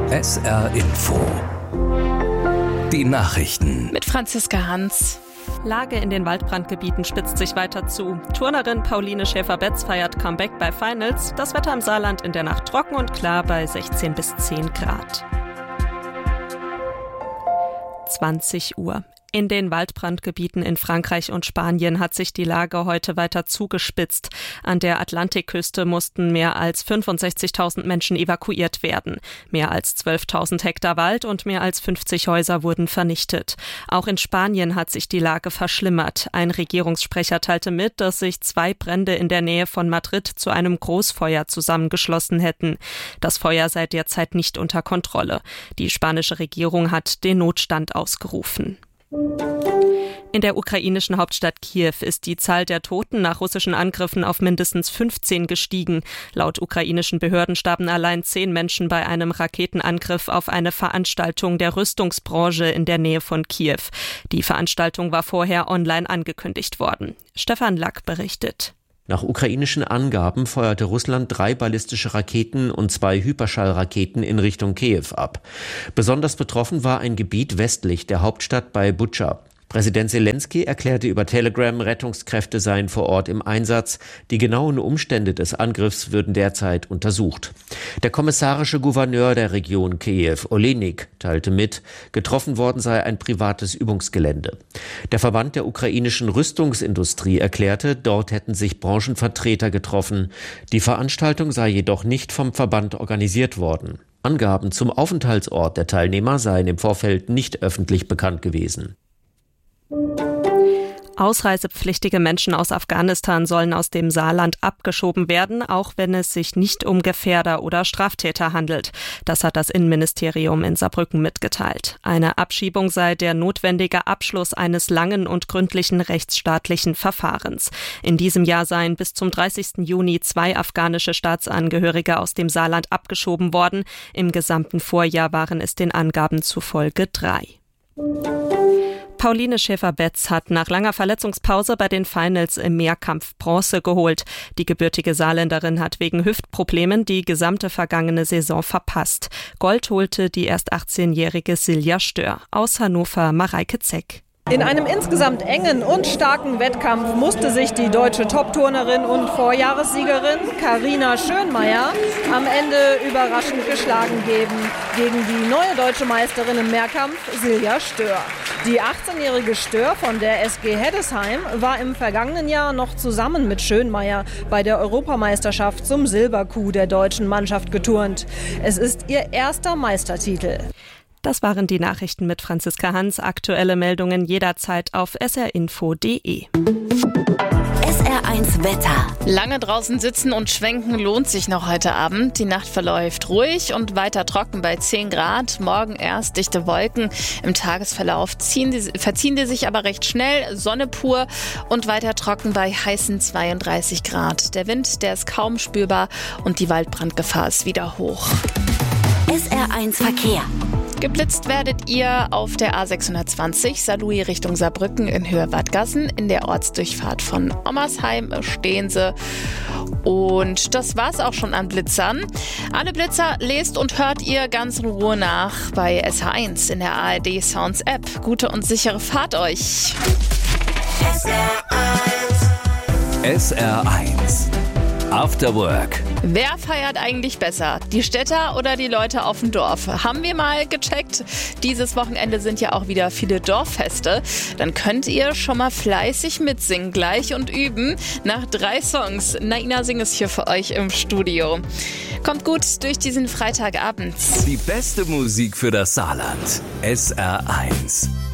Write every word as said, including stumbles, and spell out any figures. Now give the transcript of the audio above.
S R Info. Die Nachrichten. Mit Franziska Hans. Lage in den Waldbrandgebieten spitzt sich weiter zu. Turnerin Pauline Schäfer-Betz feiert Comeback bei Finals. Das Wetter im Saarland in der Nacht trocken und klar bei sechzehn bis zehn Grad. zwanzig Uhr. In den Waldbrandgebieten in Frankreich und Spanien hat sich die Lage heute weiter zugespitzt. An der Atlantikküste mussten mehr als fünfundsechzigtausend Menschen evakuiert werden. Mehr als zwölftausend Hektar Wald und mehr als fünfzig Häuser wurden vernichtet. Auch in Spanien hat sich die Lage verschlimmert. Ein Regierungssprecher teilte mit, dass sich zwei Brände in der Nähe von Madrid zu einem Großfeuer zusammengeschlossen hätten. Das Feuer sei derzeit nicht unter Kontrolle. Die spanische Regierung hat den Notstand ausgerufen. In der ukrainischen Hauptstadt Kiew ist die Zahl der Toten nach russischen Angriffen auf mindestens fünfzehn gestiegen. Laut ukrainischen Behörden starben allein zehn Menschen bei einem Raketenangriff auf eine Veranstaltung der Rüstungsbranche in der Nähe von Kiew. Die Veranstaltung war vorher online angekündigt worden. Stefan Lack berichtet. Nach ukrainischen Angaben feuerte Russland drei ballistische Raketen und zwei Hyperschallraketen in Richtung Kiew ab. Besonders betroffen war ein Gebiet westlich der Hauptstadt bei Butscha. Präsident Selenskyj erklärte über Telegram, Rettungskräfte seien vor Ort im Einsatz. Die genauen Umstände des Angriffs würden derzeit untersucht. Der kommissarische Gouverneur der Region Kiew, Olenik, teilte mit, getroffen worden sei ein privates Übungsgelände. Der Verband der ukrainischen Rüstungsindustrie erklärte, dort hätten sich Branchenvertreter getroffen. Die Veranstaltung sei jedoch nicht vom Verband organisiert worden. Angaben zum Aufenthaltsort der Teilnehmer seien im Vorfeld nicht öffentlich bekannt gewesen. Ausreisepflichtige Menschen aus Afghanistan sollen aus dem Saarland abgeschoben werden, auch wenn es sich nicht um Gefährder oder Straftäter handelt. Das hat das Innenministerium in Saarbrücken mitgeteilt. Eine Abschiebung sei der notwendige Abschluss eines langen und gründlichen rechtsstaatlichen Verfahrens. In diesem Jahr seien bis zum dreißigsten Juni zwei afghanische Staatsangehörige aus dem Saarland abgeschoben worden. Im gesamten Vorjahr waren es den Angaben zufolge drei. Pauline Schäfer-Betz hat nach langer Verletzungspause bei den Finals im Mehrkampf Bronze geholt. Die gebürtige Saarländerin hat wegen Hüftproblemen die gesamte vergangene Saison verpasst. Gold holte die erst achtzehnjährige Silja Stör. Aus Hannover Mareike Zeck. In einem insgesamt engen und starken Wettkampf musste sich die deutsche Top-Turnerin und Vorjahressiegerin Carina Schönmeier am Ende überraschend geschlagen geben gegen die neue deutsche Meisterin im Mehrkampf Silja Stör. Die achtzehnjährige Stör von der S G Heddesheim war im vergangenen Jahr noch zusammen mit Schönmeier bei der Europameisterschaft zum Silberkuh der deutschen Mannschaft geturnt. Es ist ihr erster Meistertitel. Das waren die Nachrichten mit Franziska Hans. Aktuelle Meldungen jederzeit auf s r info punkt d e. S R eins Wetter. Lange draußen sitzen und schwenken lohnt sich noch heute Abend. Die Nacht verläuft ruhig und weiter trocken bei zehn Grad. Morgen erst dichte Wolken. Im Tagesverlauf ziehen die, verziehen die sich aber recht schnell. Sonne pur und weiter trocken bei heißen zweiunddreißig Grad. Der Wind, der ist kaum spürbar und die Waldbrandgefahr ist wieder hoch. S R eins Verkehr. Geblitzt werdet ihr auf der A sechshundertzwanzig Saarlouis Richtung Saarbrücken in Höhe Wadgassen. In der Ortsdurchfahrt von Ommersheim stehen sie. Und das war's auch schon an Blitzern. Alle Blitzer lest und hört ihr ganz in Ruhe nach bei S H eins in der A R D Sounds App. Gute und sichere Fahrt euch. S R eins. S R eins. After Work. Wer feiert eigentlich besser? Die Städter oder die Leute auf dem Dorf? Haben wir mal gecheckt. Dieses Wochenende sind ja auch wieder viele Dorffeste. Dann könnt ihr schon mal fleißig mitsingen gleich und üben. Nach drei Songs. Naina singt es hier für euch im Studio. Kommt gut durch diesen Freitagabend. Die beste Musik für das Saarland. S R eins.